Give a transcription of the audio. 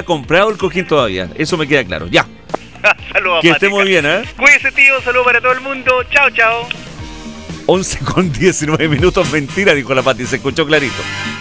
comprado el cojín todavía. Eso me queda claro. Ya. Saludos, Que esté muy bien, ¿eh? Cuídese, tío. Saludos para todo el mundo. Chao, chao. 11:19. Mentira, dijo la Pati. Se escuchó clarito.